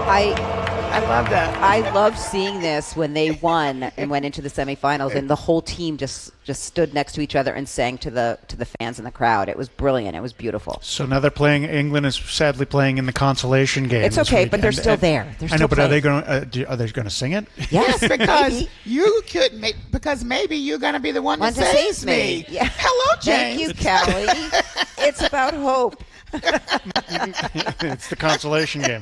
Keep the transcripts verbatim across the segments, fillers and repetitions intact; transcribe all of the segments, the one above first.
I I love that. I loved seeing this when they won and went into the semifinals, and the whole team just, just stood next to each other and sang to the to the fans in the crowd. It was brilliant. It was beautiful. So now they're playing. England is sadly playing in the consolation game. It's okay, but they're and, still and, there. They're still I know, but playing. are they going? Uh, do, are they going to sing it? Yes, because maybe. you could make because maybe you're going to be the one One that to saves save me. me. Yeah. Hello, Thank James. you, Kelly. It's about hope. It's the consolation game.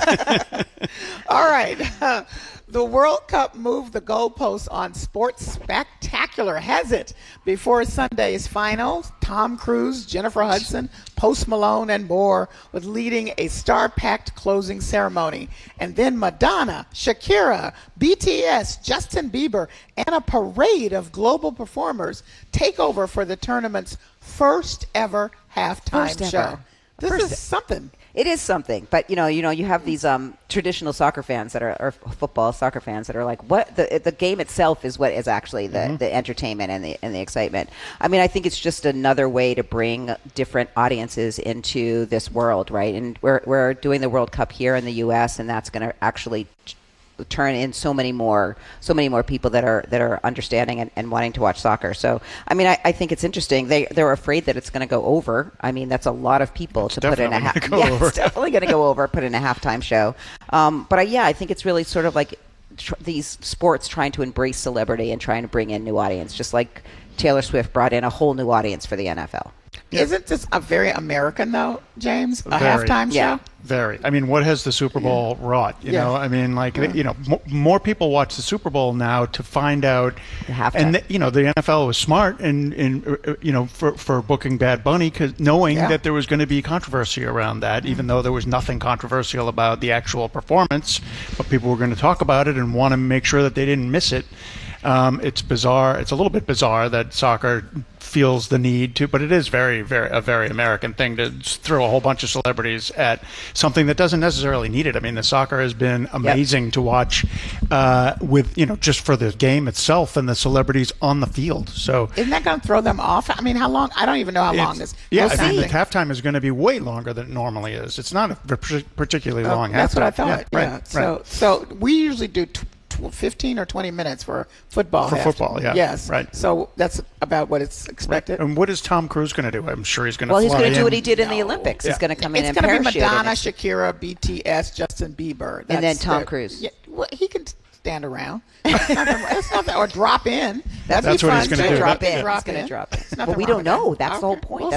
All right. Uh, the World Cup moved the goalposts on Sports Spectacular, has it? Before Sunday's final, Tom Cruise, Jennifer Hudson, Post Malone, and more was leading a star-packed closing ceremony. And then Madonna, Shakira, B T S, Justin Bieber, and a parade of global performers take over for the tournament's first ever halftime First ever. show. This First is e- something. It is something, but you know, you know, you have these um, traditional soccer fans that are, or football soccer fans that are like, what the the game itself is what is actually the, mm-hmm. the entertainment and the and the excitement. I mean, I think it's just another way to bring different audiences into this world, right? And we're we're doing the World Cup here in the U S, and that's going to actually turn in so many more so many more people that are that are understanding and, and wanting to watch soccer. So I mean I, I think it's interesting. They they're afraid that it's going to go over. I mean that's a lot of people it's to put in a half go yeah, over. It's definitely going to go over, put in a halftime show. Um, but I, yeah, I think it's really sort of like tr- these sports trying to embrace celebrity and trying to bring in new audience, just like Taylor Swift brought in a whole new audience for the N F L. Yeah. Isn't this a very American, though, James? A Very. halftime Yeah. show? Very. I mean, what has the Super Bowl yeah. wrought? You Yeah. know, I mean, like, Yeah. you know, m- more people watch the Super Bowl now to find out. The halftime. And, the, you know, the N F L was smart in, in uh, you know, for, for booking Bad Bunny, cause knowing Yeah. that there was going to be controversy around that, even though there was nothing controversial about the actual performance, but people were going to talk about it and want to make sure that they didn't miss it. Um, it's bizarre. It's a little bit bizarre that soccer feels the need to, but it is very, very a very American thing to throw a whole bunch of celebrities at something that doesn't necessarily need it. I mean, the soccer has been amazing yep. to watch uh, with, you know, just for the game itself and the celebrities on the field. So isn't that going to throw them off? I mean, how long? I don't even know how long this. Yeah, we'll I mean, see. the halftime is going to be way longer than it normally is. It's not a particularly oh, long that's halftime. That's what I thought. Yeah, yeah. Right, so, right. so we usually do T- fifteen or twenty minutes for football. For half. football, yeah. Yes. Right. So that's about what it's expected. And what is Tom Cruise going to do? I'm sure he's going to Well, fly he's going to do in. what he did in No. the Olympics. Yeah. He's going to come in It's and going to be parachute. Madonna, in. Shakira, B T S, Justin Bieber. And then That's Tom the- Cruise. Yeah, well, he can stand around. It's nothing, it's nothing, or drop in. That'd That's be what fun he's gonna too. do. Drop in. Drop He's going in. to drop in. There's nothing Well, we wrong don't with that. know. That's the whole Okay. point. We'll